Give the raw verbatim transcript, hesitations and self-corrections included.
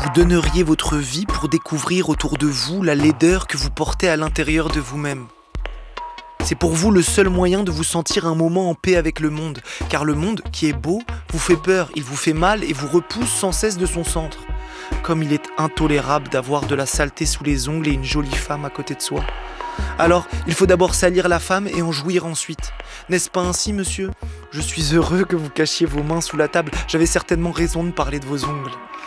Vous donneriez votre vie pour découvrir autour de vous la laideur que vous portez à l'intérieur de vous-même. C'est pour vous le seul moyen de vous sentir un moment en paix avec le monde, car le monde, qui est beau, vous fait peur, il vous fait mal et vous repousse sans cesse de son centre. Comme il est intolérable d'avoir de la saleté sous les ongles et une jolie femme à côté de soi. Alors, il faut d'abord salir la femme et en jouir ensuite. N'est-ce pas ainsi, monsieur ? Je suis heureux que vous cachiez vos mains sous la table, j'avais certainement raison de parler de vos ongles.